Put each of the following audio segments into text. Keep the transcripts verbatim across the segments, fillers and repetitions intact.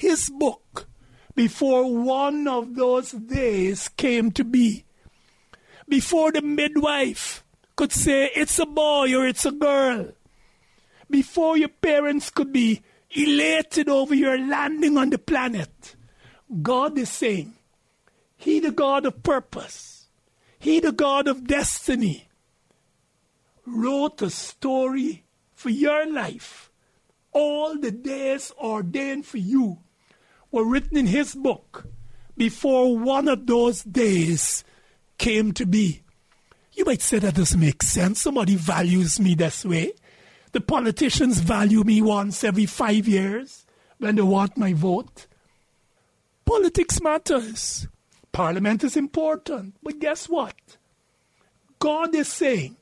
his book before one of those days came to be. Before the midwife could say it's a boy or it's a girl. Before your parents could be elated over your landing on the planet. God is saying, He the God of purpose, He the God of destiny, wrote a story for your life. All the days ordained for you were written in His book before one of those days came to be. You might say that doesn't make sense. Somebody values me this way. The politicians value me once every five years when they want my vote. Politics matters. Parliament is important. But guess what? God is saying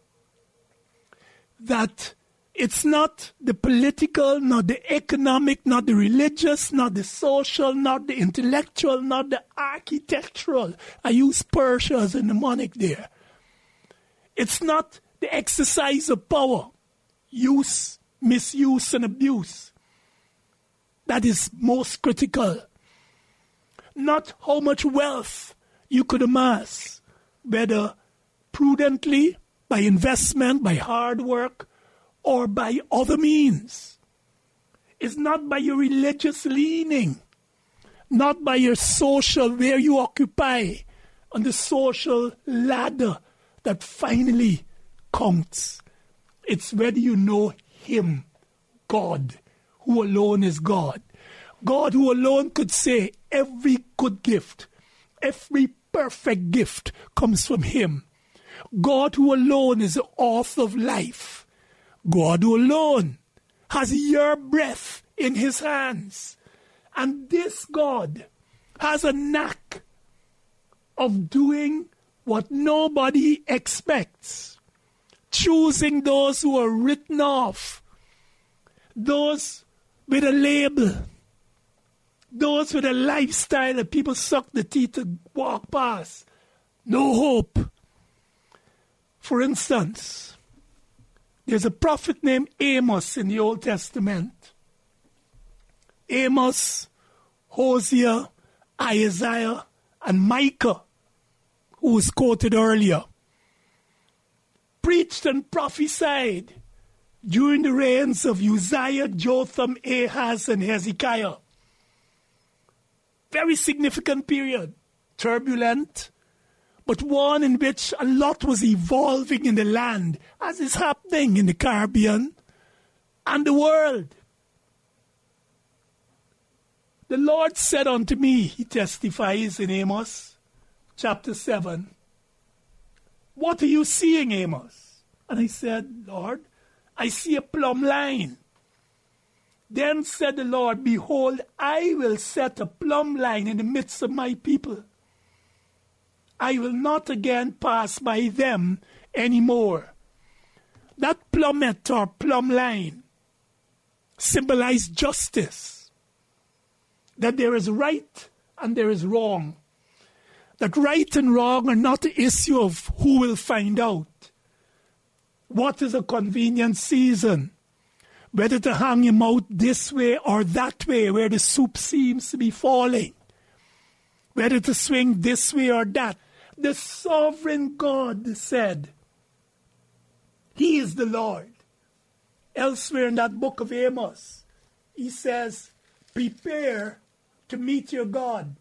that it's not the political, not the economic, not the religious, not the social, not the intellectual, not the architectural. I use Persia as a mnemonic there. It's not the exercise of power, use, misuse, and abuse that is most critical. Not how much wealth you could amass, whether prudently, by investment, by hard work, or by other means. It's not by your religious leaning, not by your social, where you occupy on the social ladder that finally counts. It's whether you know Him, God, who alone is God. God who alone could say every good gift, every perfect gift comes from Him. God who alone is the author of life. God who alone has your breath in His hands. And this God has a knack of doing what nobody expects. Choosing those who are written off. Those with a label. Those with a lifestyle that people suck the teeth to walk past. No hope. For instance, there's a prophet named Amos in the Old Testament. Amos, Hosea, Isaiah, and Micah, who was quoted earlier, preached and prophesied during the reigns of Uzziah, Jotham, Ahaz, and Hezekiah. Very significant period, turbulent, but one in which a lot was evolving in the land, as is happening in the Caribbean and the world. The Lord said unto me, he testifies in Amos chapter seven, what are you seeing, Amos? And I said, Lord, I see a plumb line. Then said the Lord, behold, I will set a plumb line in the midst of my people. I will not again pass by them anymore. That plummet or plumb line symbolized justice. That there is right and there is wrong. That right and wrong are not the issue of who will find out. What is a convenient season? Whether to hang him out this way or that way where the soup seems to be falling. Whether to swing this way or that. The sovereign God said, He is the Lord. Elsewhere in that book of Amos, He says, prepare to meet your God.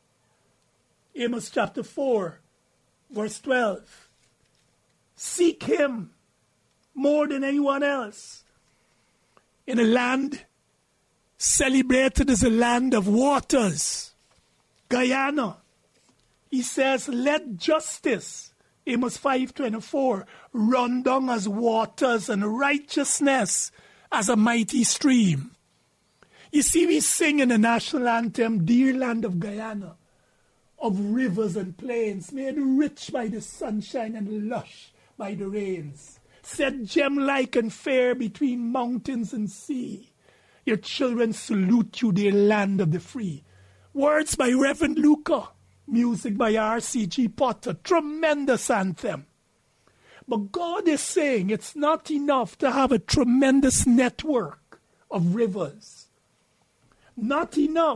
Amos chapter four, verse twelve. Seek Him more than anyone else. In a land celebrated as a land of waters, Guyana, He says, let justice, Amos five twenty-four, run down as waters and righteousness as a mighty stream. You see, we sing in the national anthem, Dear Land of Guyana, of rivers and plains, made rich by the sunshine and lush by the rains, set gem-like and fair between mountains and sea. Your children salute you, dear land of the free. Words by Reverend Luca. Music by R C G Potter. Tremendous anthem. But God is saying it's not enough to have a tremendous network of rivers. Not enough